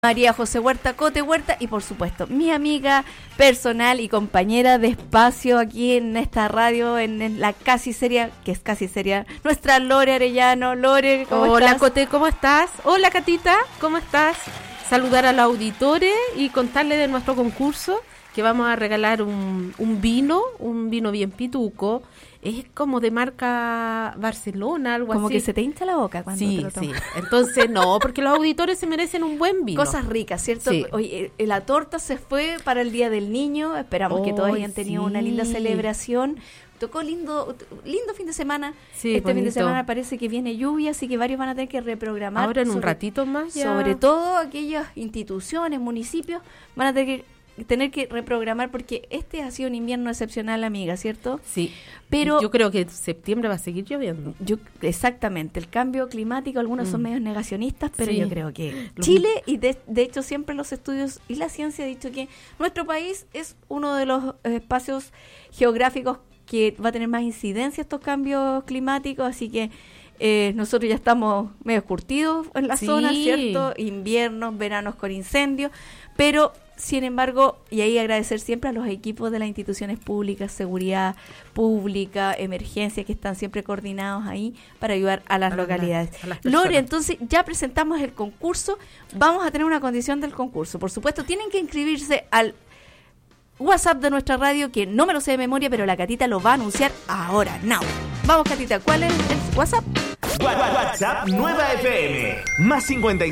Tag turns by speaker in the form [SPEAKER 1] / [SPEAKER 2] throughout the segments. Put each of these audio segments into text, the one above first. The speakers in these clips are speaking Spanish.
[SPEAKER 1] María José Huerta, Cote Huerta, y por supuesto mi amiga personal y compañera de espacio aquí en esta radio, en la Casi Seria, que es Casi Seria, nuestra Lore Arellano. Lore, ¿cómo estás?
[SPEAKER 2] Hola Cote, ¿cómo estás? Hola Catita, ¿cómo estás? Saludar a los auditores y contarles de nuestro concurso, que vamos a regalar un vino bien pituco. Es como de marca Barcelona, algo
[SPEAKER 1] como
[SPEAKER 2] así.
[SPEAKER 1] Que se te hincha la boca cuando te lo tomas.
[SPEAKER 2] Sí. Entonces, no, porque los auditores se merecen un buen vino.
[SPEAKER 1] Cosas ricas, ¿cierto?
[SPEAKER 2] Sí.
[SPEAKER 1] Oye, la torta se fue para el Día del Niño. Esperamos que todos hayan tenido una linda celebración. Tocó lindo fin de semana.
[SPEAKER 2] Sí,
[SPEAKER 1] fin de
[SPEAKER 2] bonito.
[SPEAKER 1] semana parece que viene lluvia, así que varios van a tener que reprogramar.
[SPEAKER 2] Ahora en un ratito más ya.
[SPEAKER 1] Sobre todo aquellas instituciones, municipios, van a tener que reprogramar, porque este ha sido un invierno excepcional, amiga, ¿cierto?
[SPEAKER 2] Sí,
[SPEAKER 1] pero
[SPEAKER 2] yo creo que en septiembre va a seguir lloviendo.
[SPEAKER 1] Exactamente, el cambio climático, algunos son medios negacionistas, pero
[SPEAKER 2] sí.
[SPEAKER 1] Yo creo que Chile, y de hecho siempre los estudios y la ciencia ha dicho que nuestro país es uno de los espacios geográficos que va a tener más incidencia estos cambios climáticos, así que nosotros ya estamos medio curtidos en la zona, ¿cierto? Inviernos, veranos con incendios, pero sin embargo, y ahí agradecer siempre a los equipos de las instituciones públicas, seguridad pública, emergencia, que están siempre coordinados ahí para ayudar a las localidades. Lore, entonces ya presentamos el concurso, vamos a tener una condición del concurso. Por supuesto, tienen que inscribirse al WhatsApp de nuestra radio, que no me lo sé de memoria, pero la Catita lo va a anunciar ahora, now. Vamos, Catita, ¿cuál es el WhatsApp?
[SPEAKER 3] WhatsApp Nueva FM más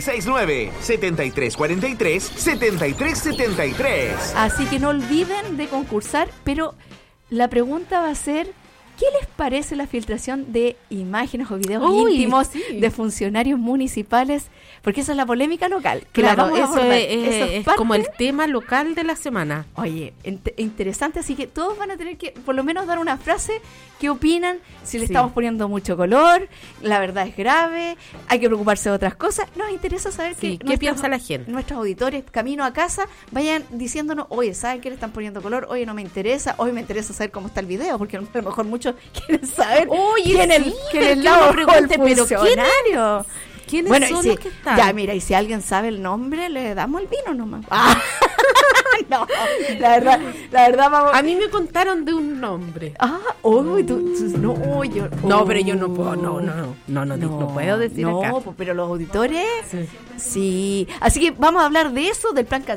[SPEAKER 3] 569-7343-7373.
[SPEAKER 1] Así que no olviden de concursar, pero la pregunta va a ser: ¿qué les parece la filtración de imágenes o videos íntimos de funcionarios municipales? Porque esa es la polémica local.
[SPEAKER 2] Claro, eso es como el tema local de la semana.
[SPEAKER 1] Oye, interesante, así que todos van a tener que por lo menos dar una frase. ¿Qué opinan? Si le estamos poniendo mucho color, la verdad es grave, hay que preocuparse de otras cosas. Nos interesa saber qué
[SPEAKER 2] piensa la gente.
[SPEAKER 1] Nuestros auditores, camino a casa, vayan diciéndonos: oye, ¿saben qué le están poniendo color? Oye, no me interesa. Hoy me interesa saber cómo está el video, porque a lo mejor muchos quieren saber quién es el lado pregunte, pero funcionario.
[SPEAKER 2] ¿Quiénes son los que están?
[SPEAKER 1] Ya, mira, y si alguien sabe el nombre, le damos el vino nomás. No, la verdad vamos.
[SPEAKER 2] A mí me contaron de un nombre.
[SPEAKER 1] Pero yo no puedo,
[SPEAKER 2] no puedo decir acá.
[SPEAKER 1] No, pero los auditores, sí. Así que vamos a hablar de eso, del plan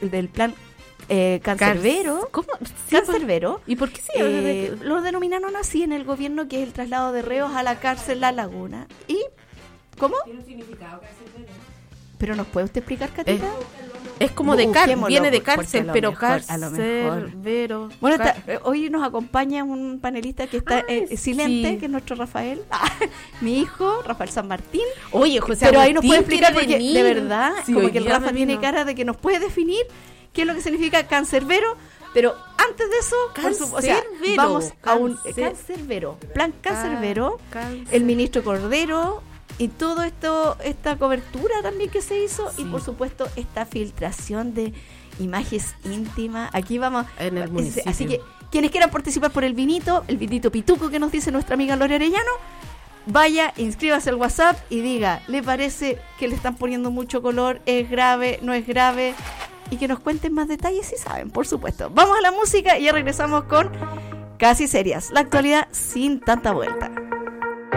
[SPEAKER 1] Cancerbero.
[SPEAKER 2] ¿Cómo?
[SPEAKER 1] Cancerbero.
[SPEAKER 2] ¿Y por qué se
[SPEAKER 1] lo denominaron así en el gobierno, que es el traslado de reos a la cárcel La Laguna. ¿Y cómo? ¿Tiene un significado cancerbero? ¿Pero nos puede usted explicar, Catita?
[SPEAKER 2] Es como de cárcel, viene de cárcel, pero Cancerbero.
[SPEAKER 1] Bueno, hoy nos acompaña un panelista que está silente, que es nuestro Rafael, mi hijo, Rafael San Martín.
[SPEAKER 2] Oye, José,
[SPEAKER 1] pero ahí nos puede explicar, porque de verdad,
[SPEAKER 2] sí,
[SPEAKER 1] como que el Rafa tiene cara de que nos puede definir qué es lo que significa cancerbero. Pero antes de eso, vamos a un cancerbero, plan Cancerbero, el ministro Cordero, y todo esto, esta cobertura también que se hizo, y por supuesto esta filtración de imágenes íntimas. Aquí vamos
[SPEAKER 2] en el municipio.
[SPEAKER 1] Así que quienes quieran participar por el vinito pituco que nos dice nuestra amiga Lore Arellano, vaya, inscríbase al WhatsApp y diga: ¿le parece que le están poniendo mucho color? ¿Es grave? ¿No es grave? Y que nos cuenten más detalles si saben, por supuesto. Vamos a la música y ya regresamos con Casi Serias, la actualidad sin tanta vuelta.